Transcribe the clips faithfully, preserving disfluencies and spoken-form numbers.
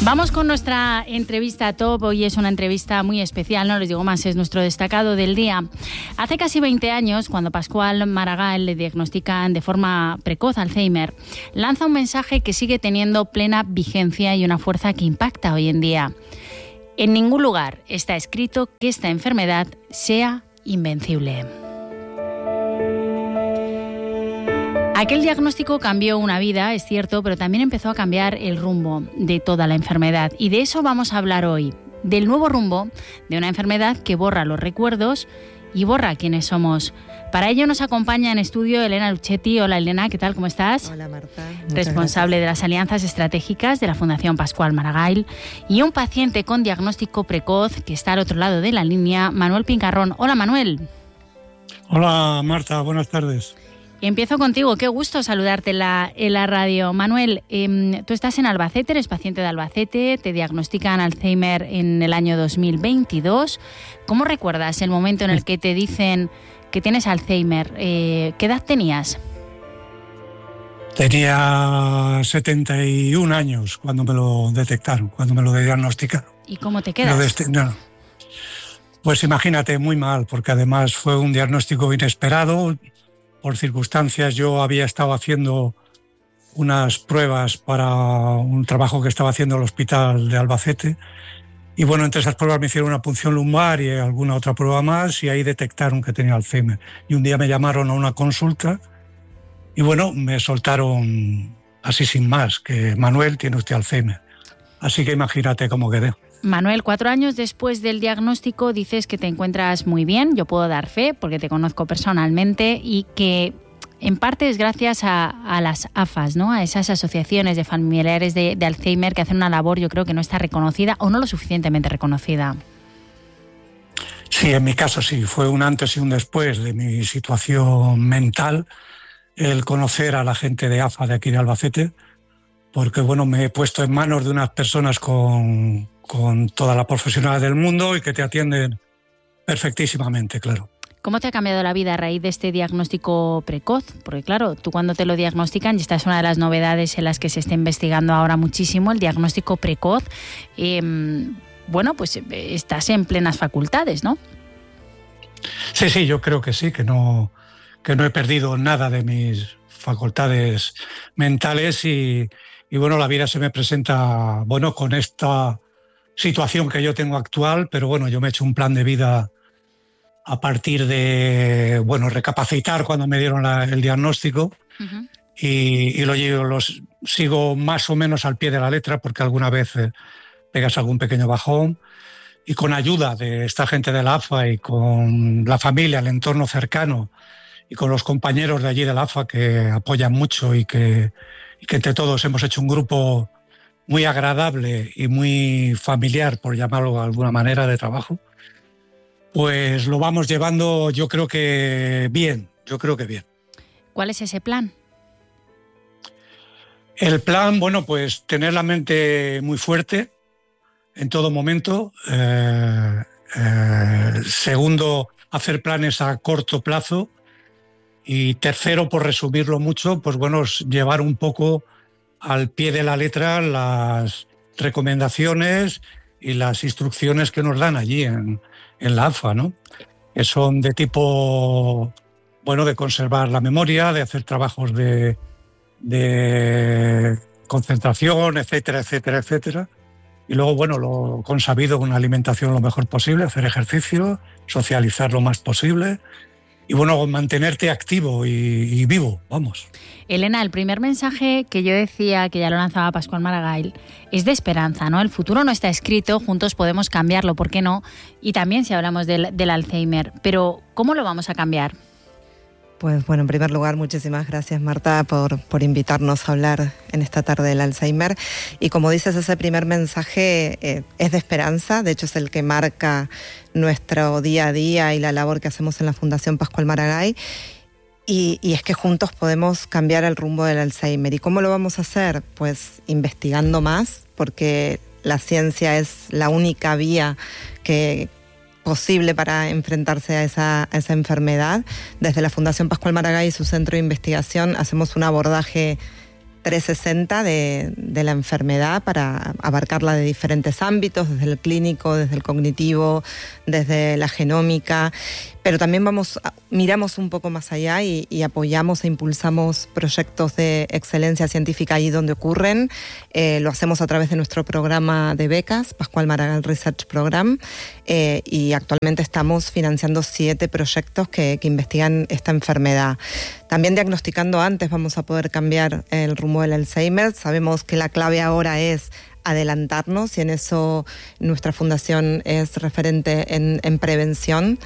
Vamos con nuestra entrevista top. Hoy es una entrevista muy especial, no les digo más, es nuestro destacado del día. Hace casi veinte años, cuando Pascual Maragall le diagnostican de forma precoz Alzheimer, lanza un mensaje que sigue teniendo plena vigencia y una fuerza que impacta hoy en día. En ningún lugar está escrito que esta enfermedad sea invencible. Aquel diagnóstico cambió una vida, es cierto, pero también empezó a cambiar el rumbo de toda la enfermedad. Y de eso vamos a hablar hoy, del nuevo rumbo de una enfermedad que borra los recuerdos y borra quiénes somos. Para ello nos acompaña en estudio Elena Luchetti. Hola Elena, ¿qué tal? ¿Cómo estás? Hola Marta. Responsable de las alianzas estratégicas de la Fundación Pascual Maragall. Y un paciente con diagnóstico precoz que está al otro lado de la línea, Manuel Pincarrón. Hola Manuel. Hola Marta, buenas tardes. Empiezo contigo, qué gusto saludarte en la, en la radio. Manuel, eh, tú estás en Albacete, eres paciente de Albacete, te diagnostican Alzheimer en el año dos mil veintidós. ¿Cómo recuerdas el momento en el que te dicen que tienes Alzheimer? Eh, ¿Qué edad tenías? Tenía setenta y un años cuando me lo detectaron, cuando me lo diagnosticaron. ¿Y cómo te quedas? Desti- no. Pues imagínate, muy mal, porque además fue un diagnóstico inesperado. Por circunstancias, yo había estado haciendo unas pruebas para un trabajo que estaba haciendo en el hospital de Albacete. Y bueno, entre esas pruebas me hicieron una punción lumbar y alguna otra prueba más, y ahí detectaron que tenía Alzheimer. Y un día me llamaron a una consulta y bueno, me soltaron así sin más, que Manuel, tiene usted Alzheimer. Así que imagínate cómo quedé. Manuel, cuatro años después del diagnóstico dices que te encuentras muy bien, yo puedo dar fe porque te conozco personalmente, y que en parte es gracias a, a las A F As, ¿no? A esas asociaciones de familiares de, de Alzheimer que hacen una labor, yo creo que no está reconocida o no lo suficientemente reconocida. Sí, en mi caso sí, fue un antes y un después de mi situación mental el conocer a la gente de A F A de aquí de Albacete, porque bueno, me he puesto en manos de unas personas con... con toda la profesional del mundo y que te atienden perfectísimamente, claro. ¿Cómo te ha cambiado la vida a raíz de este diagnóstico precoz? Porque claro, tú cuando te lo diagnostican, y esta es una de las novedades en las que se está investigando ahora muchísimo, el diagnóstico precoz, eh, bueno, pues estás en plenas facultades, ¿no? Sí, sí, yo creo que sí, que no, que no he perdido nada de mis facultades mentales y, y bueno, la vida se me presenta, bueno, con esta situación que yo tengo actual, pero bueno, yo me he hecho un plan de vida a partir de, bueno, recapacitar cuando me dieron la, el diagnóstico. Uh-huh. y, y lo, lo sigo más o menos al pie de la letra, porque alguna vez eh, pegas algún pequeño bajón, y con ayuda de esta gente de la A F A y con la familia, el entorno cercano y con los compañeros de allí de la A F A que apoyan mucho y que, y que entre todos hemos hecho un grupo muy agradable y muy familiar, por llamarlo de alguna manera, de trabajo, pues lo vamos llevando, yo creo que bien, yo creo que bien. ¿Cuál es ese plan? El plan, bueno, pues tener la mente muy fuerte en todo momento. Eh, eh, segundo, hacer planes a corto plazo. Y tercero, por resumirlo mucho, pues bueno, llevar un poco al pie de la letra las recomendaciones y las instrucciones que nos dan allí en, en la A F A, ¿no? Que son de tipo, bueno, de conservar la memoria, de hacer trabajos de, de concentración, etcétera, etcétera, etcétera. Y luego, bueno, lo consabido, una alimentación lo mejor posible, hacer ejercicio, socializar lo más posible. Y bueno, mantenerte activo y, y vivo, vamos. Elena, el primer mensaje que yo decía, que ya lo lanzaba Pascual Maragall, es de esperanza, ¿no? El futuro no está escrito, juntos podemos cambiarlo, ¿por qué no? Y también si hablamos del, del Alzheimer, pero ¿cómo lo vamos a cambiar? Pues bueno, en primer lugar, muchísimas gracias Marta por, por invitarnos a hablar en esta tarde del Alzheimer. Y como dices, ese primer mensaje eh, es de esperanza, de hecho es el que marca nuestro día a día y la labor que hacemos en la Fundación Pascual Maragall. Y, y es que juntos podemos cambiar el rumbo del Alzheimer. ¿Y cómo lo vamos a hacer? Pues investigando más, porque la ciencia es la única vía que posible para enfrentarse a esa, a esa enfermedad. Desde la Fundación Pascual Maragall y su centro de investigación hacemos un abordaje trescientos sesenta de, de la enfermedad para abarcarla de diferentes ámbitos, desde el clínico, desde el cognitivo, desde la genómica, pero también vamos, miramos un poco más allá y, y apoyamos e impulsamos proyectos de excelencia científica ahí donde ocurren. Eh, lo hacemos a través de nuestro programa de becas, Pascual Maragall Research Program, eh, y actualmente estamos financiando siete proyectos que, que investigan esta enfermedad. También diagnosticando antes vamos a poder cambiar el rumbo del Alzheimer. Sabemos que la clave ahora es adelantarnos y en eso nuestra fundación es referente en, en prevención.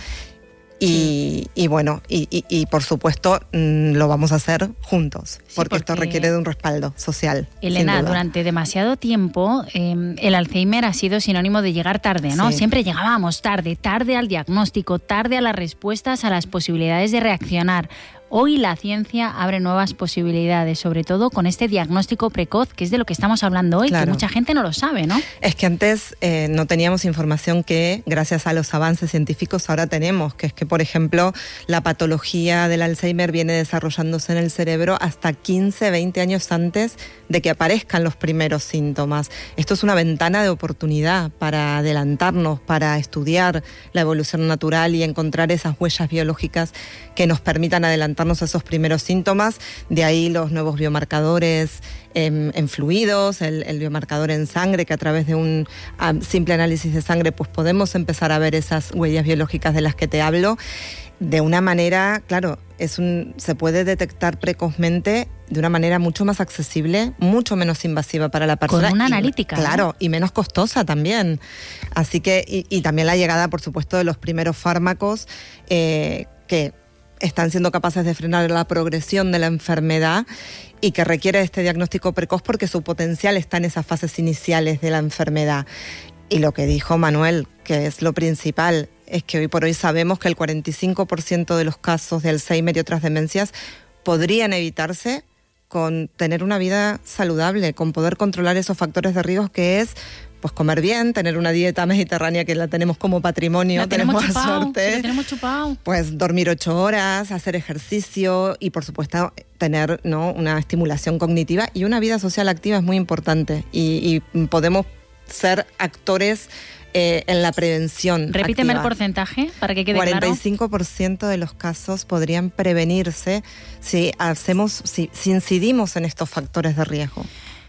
Y, y bueno, y, y, y por supuesto mmm, lo vamos a hacer juntos, sí, porque, porque esto requiere de un respaldo social. Elena, durante demasiado tiempo eh, el Alzheimer ha sido sinónimo de llegar tarde, ¿no? Sí. Siempre llegábamos tarde, tarde al diagnóstico, tarde a las respuestas, a las posibilidades de reaccionar. Hoy la ciencia abre nuevas posibilidades, sobre todo con este diagnóstico precoz, que es de lo que estamos hablando hoy, claro, que mucha gente no lo sabe, ¿no? Es que antes eh, no teníamos información que, gracias a los avances científicos, ahora tenemos, que es que, por ejemplo, la patología del Alzheimer viene desarrollándose en el cerebro hasta quince, veinte años antes de que aparezcan los primeros síntomas. Esto es una ventana de oportunidad para adelantarnos, para estudiar la evolución natural y encontrar esas huellas biológicas que nos permitan adelantarnos a esos primeros síntomas. De ahí los nuevos biomarcadores en, en fluidos, el, el biomarcador en sangre, que a través de un um, simple análisis de sangre pues podemos empezar a ver esas huellas biológicas de las que te hablo. De una manera, claro, es un, se puede detectar precozmente de una manera mucho más accesible, mucho menos invasiva para la persona. Con una y, analítica. Claro, ¿no? Y menos costosa también. Así que, y, y también la llegada, por supuesto, de los primeros fármacos eh, que están siendo capaces de frenar la progresión de la enfermedad y que requiere este diagnóstico precoz porque su potencial está en esas fases iniciales de la enfermedad. Y lo que dijo Manuel, que es lo principal, es que hoy por hoy sabemos que el cuarenta y cinco por ciento de los casos de Alzheimer y otras demencias podrían evitarse con tener una vida saludable, con poder controlar esos factores de riesgo que es pues comer bien, tener una dieta mediterránea que la tenemos como patrimonio, la tenemos, tenemos chupao, suerte. Sí, la tenemos chupao. Pues dormir ocho horas, hacer ejercicio y por supuesto tener, ¿no?, una estimulación cognitiva y una vida social activa es muy importante y, y podemos ser actores eh, en la prevención. Repíteme activa. El porcentaje para que quede cuarenta y cinco por ciento claro. de los casos podrían prevenirse si hacemos, si, si incidimos en estos factores de riesgo.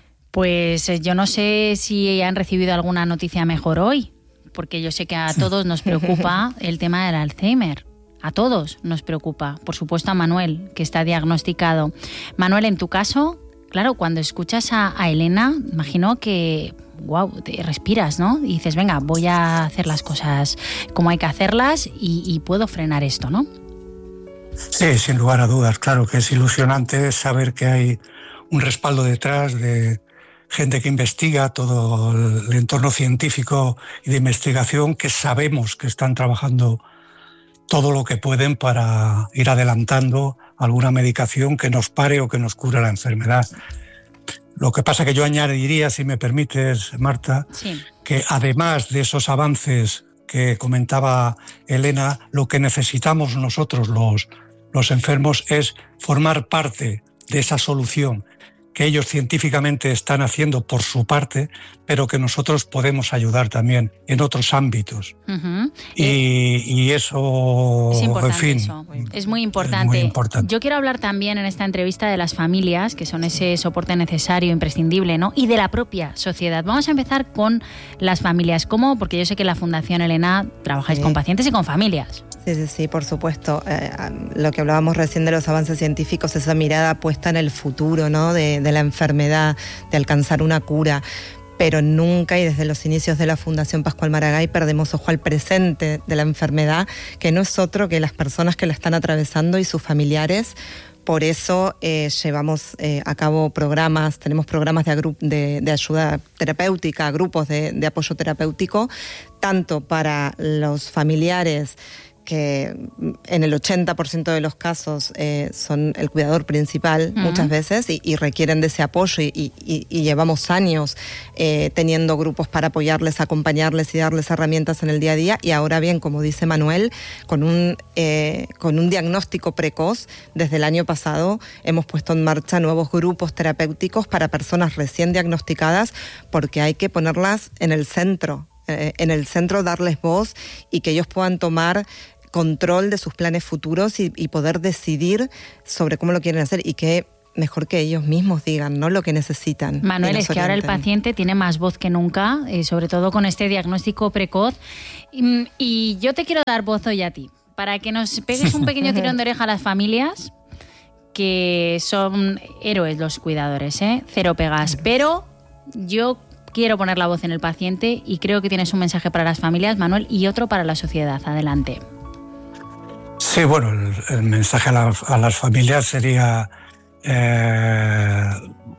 Pues yo no sé si han recibido alguna noticia mejor hoy, porque yo sé que a todos nos preocupa el tema del Alzheimer. A todos nos preocupa. Por supuesto a Manuel, que está diagnosticado. Manuel, en tu caso, claro, cuando escuchas a, a Elena, imagino que, wow, te respiras, ¿no? Y dices, venga, voy a hacer las cosas como hay que hacerlas y, y puedo frenar esto, ¿no? Sí, sin lugar a dudas. Claro que es ilusionante saber que hay un respaldo detrás de gente que investiga, todo el entorno científico y de investigación, que sabemos que están trabajando todo lo que pueden para ir adelantando alguna medicación que nos pare o que nos cure la enfermedad. Lo que pasa que yo añadiría, si me permites, Marta, sí, que además de esos avances que comentaba Elena, lo que necesitamos nosotros los, los enfermos es formar parte de esa solución que ellos científicamente están haciendo por su parte, pero que nosotros podemos ayudar también en otros ámbitos. Uh-huh. y, eh, y eso, es importante, en fin, eso. Es muy importante. Es muy importante. Yo quiero hablar también en esta entrevista de las familias, que son ese soporte necesario, imprescindible, ¿no? Y de la propia sociedad. Vamos a empezar con las familias. ¿Cómo? Porque yo sé que en la Fundación Elena trabajáis sí. con pacientes y con familias. Sí, sí, sí, por supuesto. Eh, lo que hablábamos recién de los avances científicos, esa mirada puesta en el futuro, ¿no?, de, de la enfermedad, de alcanzar una cura. Pero nunca, y desde los inicios de la Fundación Pascual Maragall, perdemos ojo al presente de la enfermedad, que no es otro que las personas que la están atravesando y sus familiares. Por eso eh, llevamos eh, a cabo programas, tenemos programas de, agru- de, de ayuda terapéutica, grupos de, de apoyo terapéutico, tanto para los familiares que en el ochenta por ciento de los casos eh, son el cuidador principal uh-huh. muchas veces y, y requieren de ese apoyo y, y, y llevamos años eh, teniendo grupos para apoyarles, acompañarles y darles herramientas en el día a día y ahora bien, como dice Manuel, con un, eh, con un diagnóstico precoz, desde el año pasado hemos puesto en marcha nuevos grupos terapéuticos para personas recién diagnosticadas porque hay que ponerlas en el centro, eh, en el centro darles voz y que ellos puedan tomar control de sus planes futuros y, y poder decidir sobre cómo lo quieren hacer y que mejor que ellos mismos digan, ¿no?, lo que necesitan. Manuel, es que ahora el paciente tiene más voz que nunca, eh, sobre todo con este diagnóstico precoz. Y, y yo te quiero dar voz hoy a ti, para que nos pegues un pequeño tirón de oreja a las familias, que son héroes los cuidadores, ¿eh? Cero pegas. Pero yo quiero poner la voz en el paciente y creo que tienes un mensaje para las familias, Manuel, y otro para la sociedad. Adelante. Sí, bueno, el, el mensaje a, la, a las familias sería eh,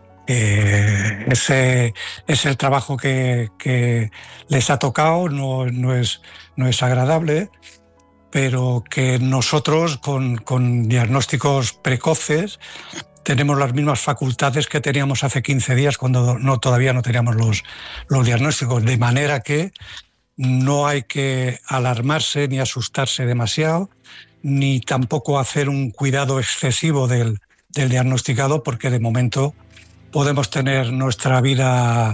que ese es el trabajo que, que les ha tocado, no, no, es, no es agradable, pero que nosotros con, con diagnósticos precoces tenemos las mismas facultades que teníamos hace quince días cuando no, todavía no teníamos los, los diagnósticos, de manera que no hay que alarmarse ni asustarse demasiado, ni tampoco hacer un cuidado excesivo del, del diagnosticado, porque de momento podemos tener nuestra vida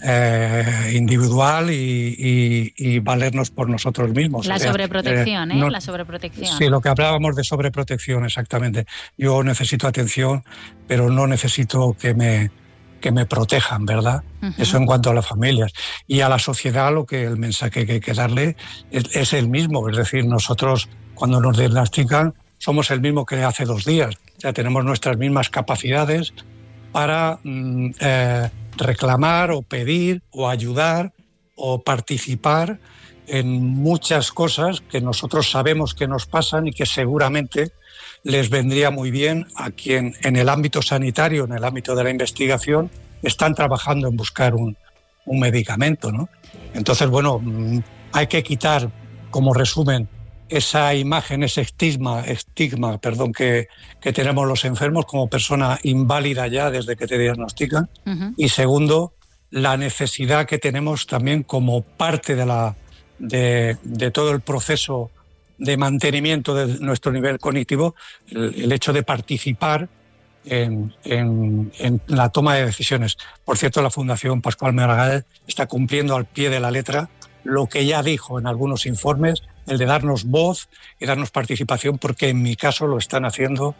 eh, individual y, y, y valernos por nosotros mismos. La o sea, sobreprotección, ¿eh? ¿eh? No, la sobreprotección. Sí, lo que hablábamos de sobreprotección, exactamente. Yo necesito atención, pero no necesito que me, que me protejan, ¿verdad? Uh-huh. Eso en cuanto a las familias. Y a la sociedad lo que el mensaje que hay que darle es, es el mismo, es decir, nosotros cuando nos diagnostican somos el mismo que hace dos días. O sea, tenemos nuestras mismas capacidades para mm, eh, reclamar o pedir o ayudar o participar en muchas cosas que nosotros sabemos que nos pasan y que seguramente les vendría muy bien a quien en el ámbito sanitario, en el ámbito de la investigación, están trabajando en buscar un, un medicamento, ¿no? Entonces, bueno, hay que quitar, como resumen, esa imagen, ese estigma, estigma perdón, que, que tenemos los enfermos como persona inválida ya desde que te diagnostican. Uh-huh. Y segundo, la necesidad que tenemos también como parte de, la, de, de todo el proceso de mantenimiento de nuestro nivel cognitivo, el, el hecho de participar en, en, en la toma de decisiones. Por cierto, la Fundación Pascual Maragall está cumpliendo al pie de la letra lo que ya dijo en algunos informes, el de darnos voz y darnos participación, porque en mi caso lo están haciendo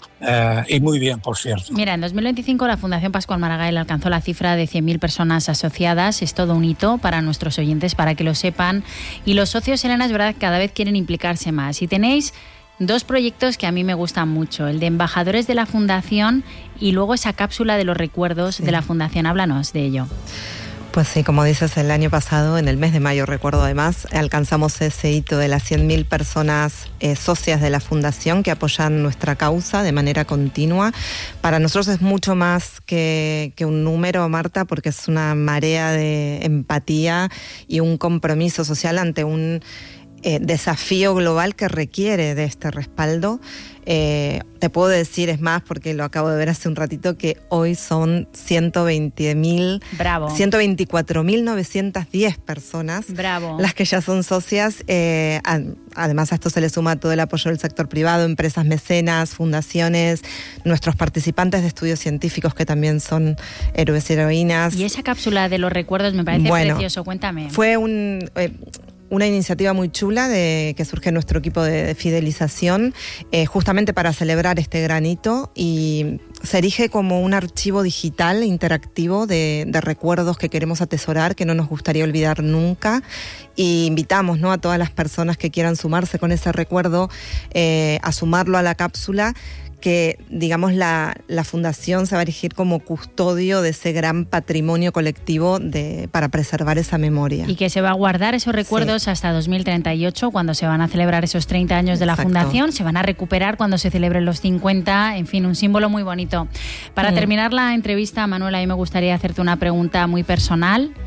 eh, y muy bien, por cierto. Mira, en dos mil veinticinco la Fundación Pascual Maragall alcanzó la cifra de cien mil personas asociadas. Es todo un hito para nuestros oyentes, para que lo sepan. Y los socios, Elena, es verdad que cada vez quieren implicarse más. Y tenéis dos proyectos que a mí me gustan mucho, el de embajadores de la Fundación y luego esa cápsula de los recuerdos sí. de la Fundación. Háblanos de ello. Pues sí, como dices, el año pasado, en el mes de mayo, recuerdo además, alcanzamos ese hito de las cien mil personas eh, socias de la Fundación que apoyan nuestra causa de manera continua. Para nosotros es mucho más que, que un número, Marta, porque es una marea de empatía y un compromiso social ante un eh, desafío global que requiere de este respaldo. Eh, te puedo decir, es más, porque lo acabo de ver hace un ratito, que hoy son ciento veinte mil, ciento veinticuatro mil novecientas diez personas Bravo. Las que ya son socias. Eh, a, además a esto se le suma todo el apoyo del sector privado, empresas mecenas, fundaciones, nuestros participantes de estudios científicos que también son héroes y heroínas. Y esa cápsula de los recuerdos me parece bueno, precioso, cuéntame. Fue un... Eh, Una iniciativa muy chula de, que surge en nuestro equipo de, de fidelización, eh, justamente para celebrar este gran hito, y se erige como un archivo digital interactivo de, de recuerdos que queremos atesorar, que no nos gustaría olvidar nunca, y invitamos, ¿no?, a todas las personas que quieran sumarse con ese recuerdo eh, a sumarlo a la cápsula, que, digamos, la, la Fundación se va a erigir como custodio de ese gran patrimonio colectivo de, para preservar esa memoria. Y que se va a guardar esos recuerdos sí. hasta dos mil treinta y ocho, cuando se van a celebrar esos treinta años de la Exacto. Fundación, se van a recuperar cuando se celebren los cincuenta, en fin, un símbolo muy bonito. Para mm. terminar la entrevista, Manuela, a mí me gustaría hacerte una pregunta muy personal.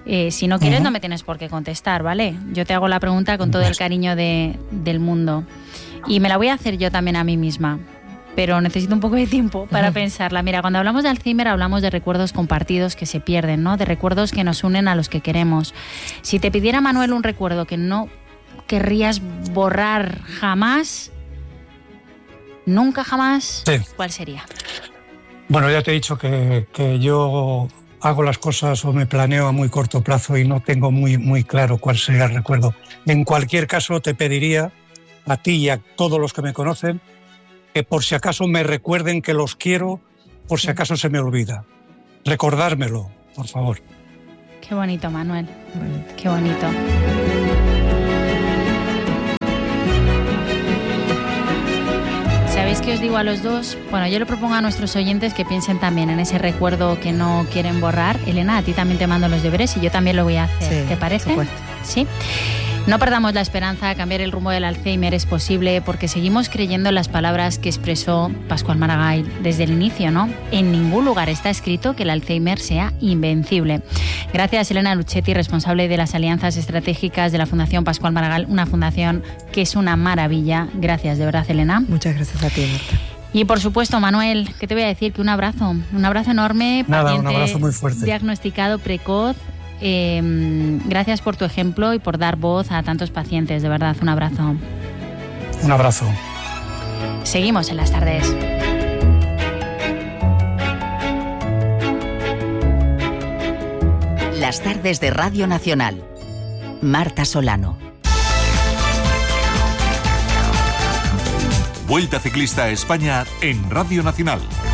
Eh, si no quieres, uh-huh. no me tienes por qué contestar, ¿vale? Yo te hago la pregunta con todo el cariño de, del mundo. Y me la voy a hacer yo también a mí misma, pero necesito un poco de tiempo para uh-huh. pensarla. Mira, cuando hablamos de Alzheimer hablamos de recuerdos compartidos que se pierden, ¿no? De recuerdos que nos unen a los que queremos. Si te pidiera, Manuel, un recuerdo que no querrías borrar jamás, nunca jamás, sí. ¿cuál sería? Bueno, ya te he dicho que, que yo hago las cosas o me planeo a muy corto plazo y no tengo muy, muy claro cuál sería el recuerdo. En cualquier caso, te pediría a ti y a todos los que me conocen que por si acaso me recuerden que los quiero, por si acaso se me olvida. Recordármelo, por favor. Qué bonito, Manuel. Bonito. Qué bonito. ¿Sabéis qué os digo a los dos? Bueno, yo le propongo a nuestros oyentes que piensen también en ese recuerdo que no quieren borrar. Elena, a ti también te mando los deberes y yo también lo voy a hacer. Sí, ¿te parece? Por supuesto. Sí. No perdamos la esperanza, cambiar el rumbo del Alzheimer es posible porque seguimos creyendo en las palabras que expresó Pascual Maragall desde el inicio, ¿no? En ningún lugar está escrito que el Alzheimer sea invencible. Gracias, Elena Luchetti, responsable de las alianzas estratégicas de la Fundación Pascual Maragall, una fundación que es una maravilla. Gracias, de verdad, Elena. Muchas gracias a ti, Marta. Y por supuesto, Manuel, ¿qué te voy a decir? Que un abrazo, un abrazo enorme. Nada, un abrazo muy fuerte. Diagnosticado precoz. Eh, gracias por tu ejemplo y por dar voz a tantos pacientes, de verdad, un abrazo. Un abrazo. Seguimos en las tardes. Las tardes de Radio Nacional. Marta Solano. Vuelta Ciclista a España en Radio Nacional.